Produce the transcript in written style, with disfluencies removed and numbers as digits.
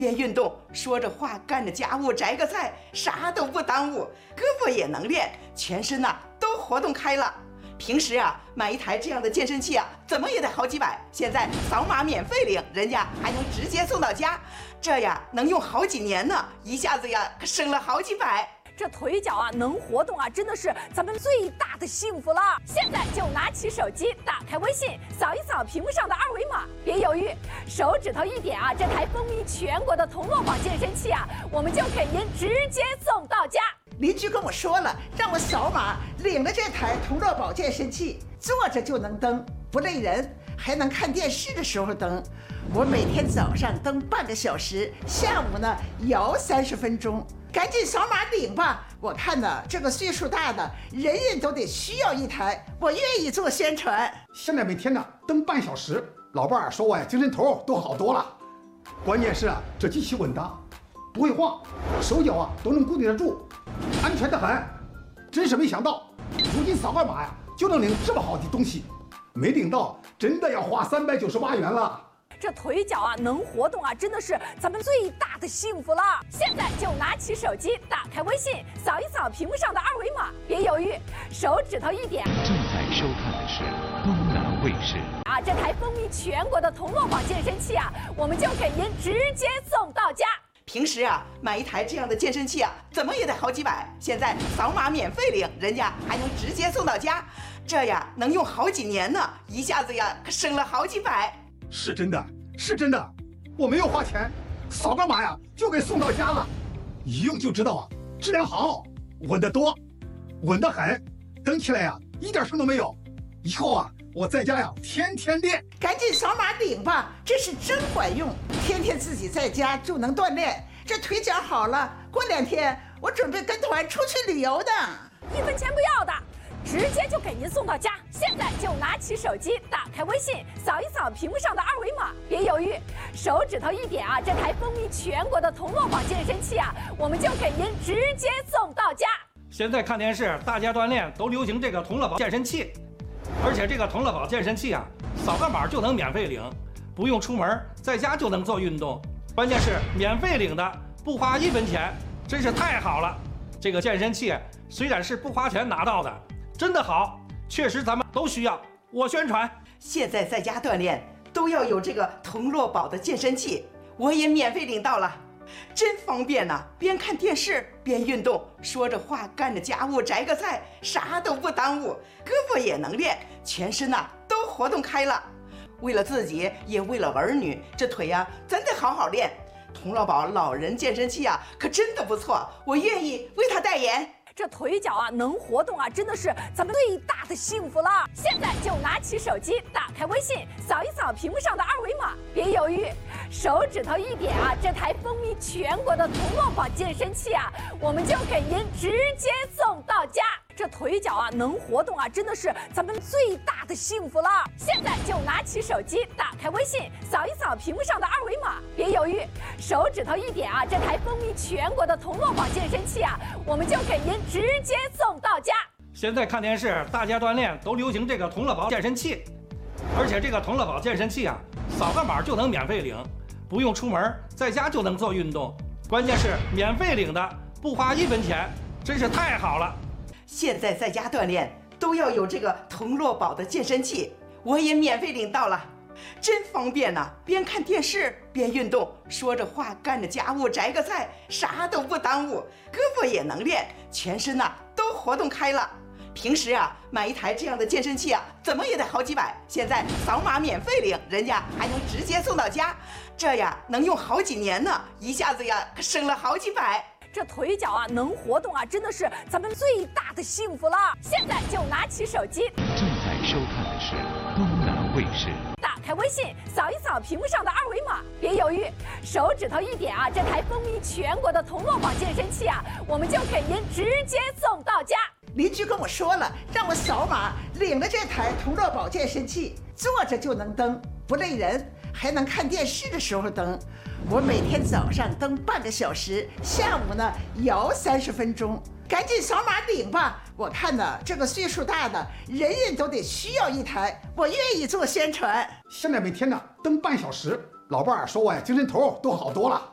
边运动，说着话，干着家务，摘个菜，啥都不耽误，胳膊也能练，全身都活动开了。平时买一台这样的健身器怎么也得好几百，现在扫码免费领，人家还能直接送到家，这能用好几年呢，一下子可省了好几百。 这腿脚能活动真的是咱们最大的幸福了。现在就拿起手机，打开微信，扫一扫屏幕上的二维码，别犹豫，手指头一点这台风靡全国的同乐宝健身器我们就给您直接送到家。 邻居跟我说了，让我扫码领了这台同乐宝健身器，坐着就能蹬，不累人，还能看电视的时候蹬。我每天早上蹬半个小时，下午摇30分钟。赶紧扫码领吧！我看这个岁数大的人人都得需要一台，我愿意做宣传。 现在每天蹬半小时，老伴儿说我精神头都好多了。关键是这机器稳当，不会晃，手脚都能固定得住，安全得很。真是没想到，如今扫个码就能领这么好的东西，没领到真的要花398元了。 这腿脚能活动真的是咱们最大的幸福了。现在就拿起手机，打开微信，扫一扫屏幕上的二维码，别犹豫，手指头一点。 正在收看的是东南卫视这台风靡全国的同乐宝健身器我们就给您直接送到家。 平时买一台这样的健身器怎么也得好几百，现在扫码免费领，人家还能直接送到家，这能用好几年呢，一下子可省了好几百。 是真的，是真的，我没有花钱，扫个码就给送到家了，一用就知道质量好，稳得多，稳得很，蹬起来一点声都没有。以后我在家天天练。 赶紧扫码领吧，这是真管用，天天自己在家就能锻炼，这腿脚好了，过2天我准备跟团出去旅游的 ，1分钱不要的，直接就给您送到家。现在就拿起手机，打开微信，扫一扫屏幕上的二维码，别犹豫，手指头一点这台风靡全国的同乐宝健身器我们就给您直接送到家。 现在看电视，大家锻炼都流行这个同乐宝健身器，而且这个同乐宝健身器扫个码就能免费领，不用出门，在家就能做运动，关键是免费领的，不花1分钱，真是太好了。这个健身器虽然是不花钱拿到的，真的好，确实咱们都需要。我宣传， 现在在家锻炼都要有这个同乐宝的健身器，我也免费领到了，真方便呐！边看电视边运动，说着话，干着家务，摘个菜，啥都不耽误，胳膊也能练，全身都活动开了。为了自己，也为了儿女，这腿真得好好练。同乐宝老人健身器可真的不错，我愿意为他代言。 这腿脚能活动真的是咱们最大的幸福了。现在就拿起手机，打开微信，扫一扫屏幕上的二维码，别犹豫，手指头一点这台风靡全国的同乐宝健身器我们就给您直接送到家。这腿脚能活动真的是咱们最大的幸福了。现在就拿起手机，打开微信，扫一扫屏幕上的二维码，别犹豫，手指头一点这台风靡全国的同乐宝健身器我们就给您直接送到家。 现在看电视，大家锻炼都流行这个同乐宝健身器，而且这个同乐宝健身器扫个码就能免费领，不用出门，在家就能做运动，关键是免费领的，不花1分钱，真是太好了。 现在在家锻炼都要有这个同乐宝的健身器，我也免费领到了，真方便呐！边看电视边运动，说着话，干着家务，摘个菜，啥都不耽误，胳膊也能练，全身都活动开了。平时买一台这样的健身器怎么也得好几百，现在扫码免费领，人家还能直接送到家，这能用好几年呢，一下子可省了好几百。 这腿脚能活动真的是咱们最大的幸福了。现在就拿起手机， 正在收看的是东南卫视， 打开微信，扫一扫屏幕上的二维码，别犹豫，手指头一点这台风靡全国的同乐宝健身器我们就给您直接送到家。 邻居跟我说了，让我扫码领了这台同乐宝健身器，坐着就能蹬，不累人，还能看电视的时候蹬。我每天早上蹬半个小时，下午摇30分钟。赶紧扫码领吧！我看这个岁数大的人人都得需要一台，我愿意做宣传。 现在每天蹬半小时，老伴儿说我精神头都好多了。